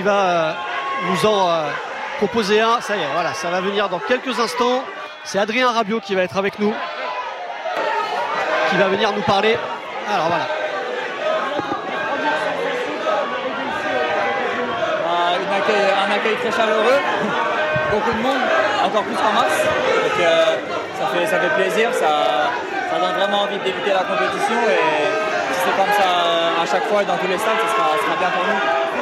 va nous en proposer un. Ça y est, voilà, ça va venir dans quelques instants. C'est Adrien Rabiot qui va être avec nous, qui va venir nous parler. Alors voilà. Un accueil très chaleureux, beaucoup de monde, encore plus qu'en mars. Donc ça fait plaisir, ça donne vraiment envie de débuter la compétition et si c'est comme ça à chaque fois et dans tous les stades, ça sera bien pour nous.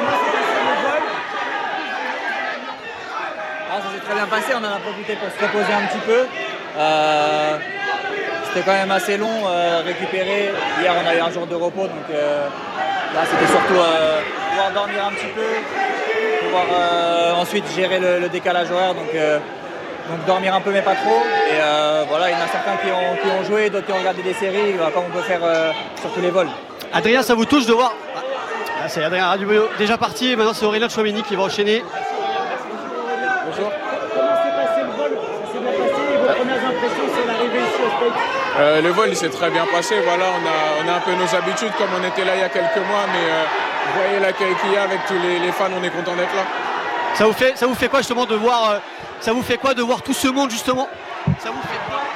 Ça s'est très bien passé, on en a profité pour se reposer un petit peu. C'était quand même assez long, récupérer. Hier on a eu un jour de repos, donc là c'était surtout pouvoir dormir un petit peu, pouvoir ensuite gérer le décalage horaire, donc dormir un peu mais pas trop. Et voilà, il y en a certains qui ont joué, d'autres qui ont regardé des séries, comme on peut faire sur tous les vols. Adrien, ça vous touche de voir. Là, c'est Adrien Rabiot déjà parti, et maintenant c'est Aurélien Tchouaméni qui va enchaîner. Bonjour. Comment s'est passé le vol? Ça s'est bien passé et vos premières impressions sur l'arrivée ici au Stade? Le vol il s'est très bien passé, voilà, on a un peu nos habitudes comme on était là il y a quelques mois, mais vous voyez l'accueil qu'il y a avec tous les fans, on est content d'être là. Ça vous fait quoi justement de voir ça vous fait quoi de voir tout ce monde justement? Ça vous fait quoi?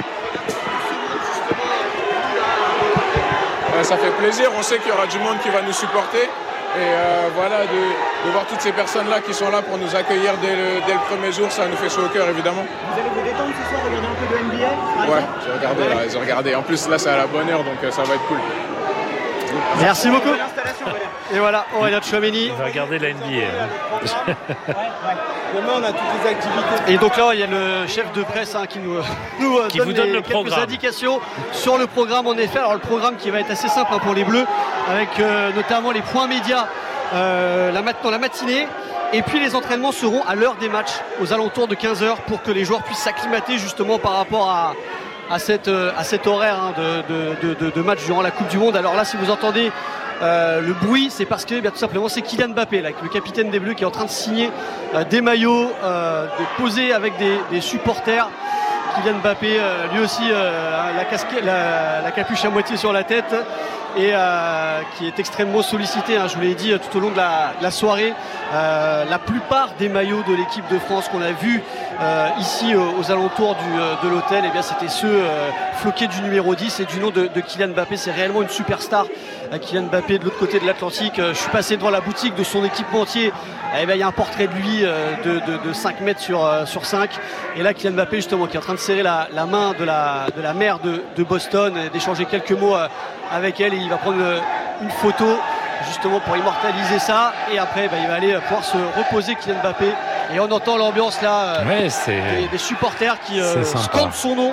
Ça fait plaisir, on sait qu'il y aura du monde qui va nous supporter et voilà, de voir toutes ces personnes-là qui sont là pour nous accueillir dès le premier jour, ça nous fait chaud au cœur évidemment. Vous allez vous détendre ce soir, regarder un peu de NBA? Ouais, j'ai regardé. En plus là c'est à la bonne heure donc ça va être cool. Merci beaucoup. Et voilà, Aurélien Tchouaméni. On va regarder la NBA. Demain on a toutes les activités. Et donc là il y a le chef de presse qui nous donne le quelques programme. indications sur le programme en effet. Alors le programme qui va être assez simple pour les Bleus, avec notamment les points médias dans la matinée. Et puis les entraînements seront à l'heure des matchs, aux alentours de 15h, pour que les joueurs puissent s'acclimater justement par rapport à cet horaire de match durant la Coupe du Monde. Alors là, si vous entendez le bruit, c'est parce que tout simplement c'est Kylian Mbappé, là, le capitaine des Bleus, qui est en train de signer des maillots, de poser avec des supporters. Kylian Mbappé, lui aussi, la capuche à moitié sur la tête, et qui est extrêmement sollicité, je vous l'ai dit tout au long de la soirée. La plupart des maillots de l'équipe de France qu'on a vus ici aux alentours de l'hôtel, eh bien, c'était ceux floqués du numéro 10 et du nom de Kylian Mbappé. C'est réellement une superstar, Kylian Mbappé, de l'autre côté de l'Atlantique. Je suis passé devant la boutique de son équipementier, il y a un portrait de lui de 5 mètres sur 5, et là Kylian Mbappé justement qui est en train de serrer la main de la maire de Boston, d'échanger quelques mots avec elle, et il va prendre une photo justement pour immortaliser ça, et après il va aller pouvoir se reposer, Kylian Mbappé, et on entend l'ambiance là, des supporters qui scandent son nom.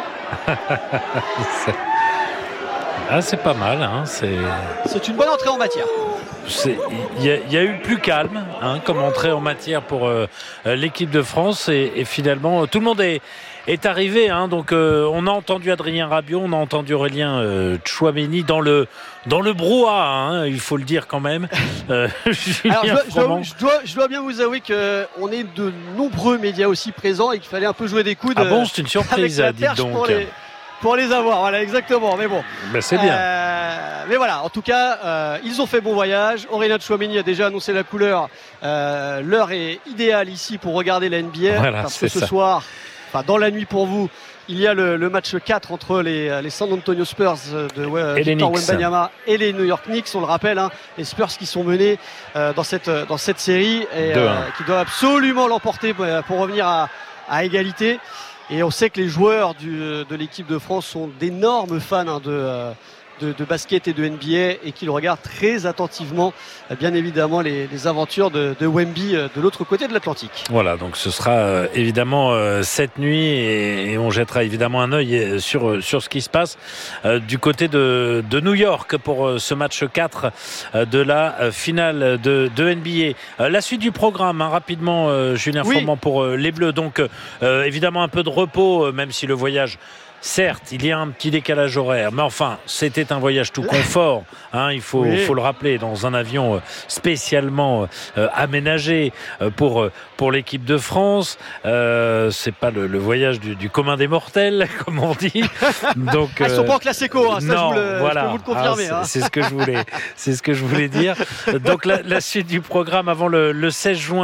C'est pas mal, c'est une bonne entrée en matière. Il y a eu plus calme comme entrée en matière pour l'équipe de France, et finalement tout le monde est arrivé, donc on a entendu Adrien Rabiot, on a entendu Aurélien Tchouaméni dans le brouhaha, il faut le dire quand même. Alors, je dois bien vous avouer qu'on est de nombreux médias aussi présents et qu'il fallait un peu jouer des coudes. Ah bon, c'est une surprise, dites donc. Pour les avoir, voilà, exactement. Mais bon, c'est bien. Mais voilà, en tout cas, ils ont fait bon voyage. Aurélien Tchouaméni a déjà annoncé la couleur. L'heure est idéale ici pour regarder la NBA, parce que ce soir, dans la nuit pour vous, il y a le match 4 entre les San Antonio Spurs de Victor Wembanyama et les New York Knicks. On le rappelle, les Spurs qui sont menés dans cette série et qui doivent absolument l'emporter pour revenir à égalité. Et on sait que les joueurs de l'équipe de France sont d'énormes fans de basket et de NBA, et qu'ils regardent très attentivement, bien évidemment, les aventures de Wemby de l'autre côté de l'Atlantique. Voilà, donc ce sera évidemment cette nuit, et on jettera évidemment un œil sur ce qui se passe du côté de New York pour ce match 4 de la finale de NBA. La suite du programme, rapidement, Julien Froment, pour les Bleus. Donc évidemment un peu de repos, même si le voyage... Certes, il y a un petit décalage horaire, mais enfin, c'était un voyage tout confort. Il faut le rappeler, dans un avion spécialement aménagé pour l'équipe de France. C'est pas le voyage du commun des mortels, comme on dit. Donc, ils sont pas en classe éco, ça non, je peux vous le confirmer. C'est ce que je voulais dire. Donc la suite du programme avant le 16 juin.